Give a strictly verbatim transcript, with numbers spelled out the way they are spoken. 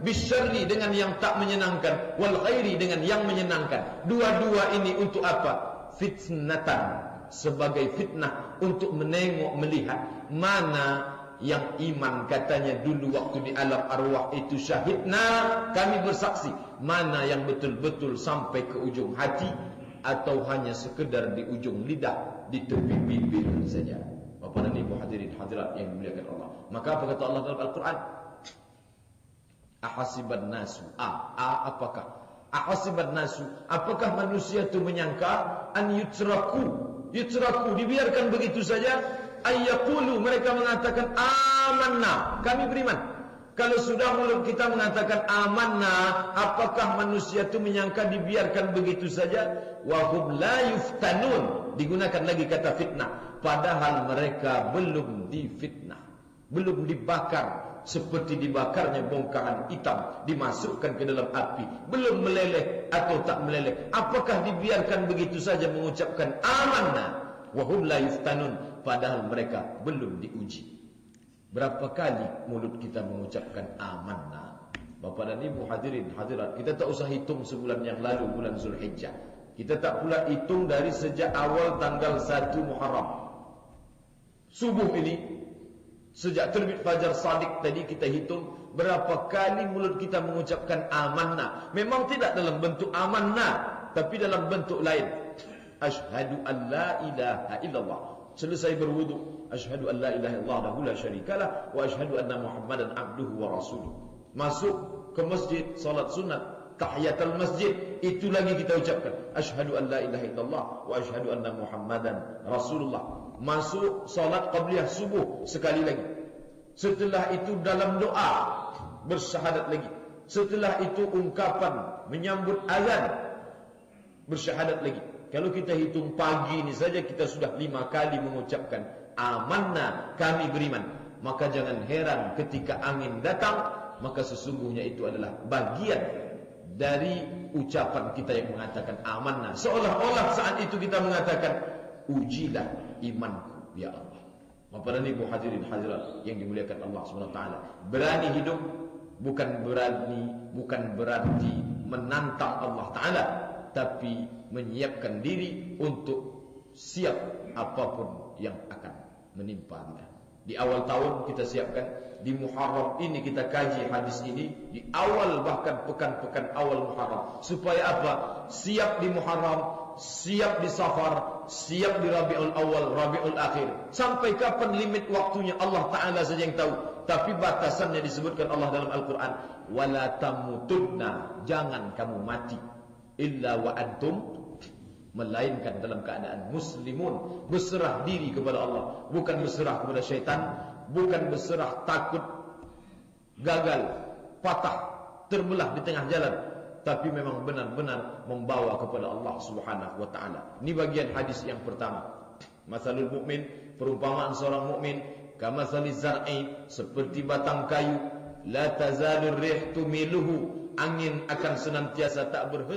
bisyarri dengan yang tak menyenangkan, wal khairi dengan yang menyenangkan. Dua-dua ini untuk apa? Fitnatan, sebagai fitnah, untuk menengok melihat mana yang iman katanya dulu waktu di alam arwah itu syahidna, kami bersaksi, mana yang betul-betul sampai ke ujung hati atau hanya sekedar di ujung lidah, di tepi bibir saja. Bapak dan Ibu hadirin hadirat yang dimuliakan Allah. Maka apa kata Allah dalam Al-Quran? Ahasiban nasu, a, a apakah? Ahasiban nasu, apakah manusia itu menyangka an yutraku, yutraku dibiarkan begitu saja? Ayyaqulu, mereka mengatakan amanna, kami beriman. Kalau sudah mulut kita mengatakan amanna, apakah manusia itu menyangka dibiarkan begitu saja? Wa hum la yuftanun, digunakan lagi kata fitnah, padahal mereka belum difitnah, belum dibakar seperti dibakarnya bongkahan hitam, dimasukkan ke dalam api, belum meleleh atau tak meleleh. Apakah dibiarkan begitu saja mengucapkan amanna wa hum la yuftanun, padahal mereka belum diuji. Berapa kali mulut kita mengucapkan amanna? Bapak dan Ibu hadirin hadirat, kita tak usah hitung sebulan yang lalu, bulan Zulhijjah. Kita tak pula hitung dari sejak awal tanggal satu Muharram. Subuh ini, sejak terbit fajar shadiq tadi, kita hitung berapa kali mulut kita mengucapkan amanna. Memang tidak dalam bentuk amanna, tapi dalam bentuk lain. Ashhadu an la ilaha illallah. Selesai berwudu, asyhadu an la ilaha illallah wahdahu la syarikalah wa asyhadu anna Muhammadan abduhu wa rasuluh. Masuk ke masjid, salat sunat, tahiyatul masjid, itu lagi kita ucapkan asyhadu an la ilaha illallah wa asyhadu anna Muhammadan rasulullah. Masuk salat qabliyah subuh sekali lagi. Setelah itu dalam doa bersyahadat lagi. Setelah itu ungkapan menyambut azan bersyahadat lagi. Kalau kita hitung pagi ini saja kita sudah lima kali mengucapkan amanna, kami beriman. Maka jangan heran ketika angin datang, maka sesungguhnya itu adalah bagian dari ucapan kita yang mengatakan amanna. Seolah-olah saat itu kita mengatakan ujilah imanku ya Allah. Bapak dan Ibu hadirin hadirat yang dimuliakan Allah subhanahu wa taala. Berani hidup bukan berani bukan berarti menantang Allah taala, tapi menyiapkan diri untuk siap apapun yang akan menimpa kita. Di awal tahun kita siapkan, di Muharram ini kita kaji hadis ini, di awal bahkan pekan-pekan awal Muharram. Supaya apa? Siap di Muharram, siap di Safar, siap di Rabiul Awal, Rabiul Akhir. Sampai kapan limit waktunya Allah Ta'ala saja yang tahu. Tapi batasannya disebutkan Allah dalam Al-Quran. Wala tamutunna, jangan kamu mati illa wa antum, melainkan dalam keadaan muslimun, berserah diri kepada Allah, bukan berserah kepada syaitan, bukan berserah takut gagal, patah, terbelah di tengah jalan, tapi memang benar-benar membawa kepada Allah Subhanahu wa taala. Ini bagian hadis yang pertama. Masalul mukmin, perumpamaan seorang mukmin, kamatsali zar'i, seperti batang kayu, la tazalur rih tumiluhu, angin akan senantiasa tak berhenti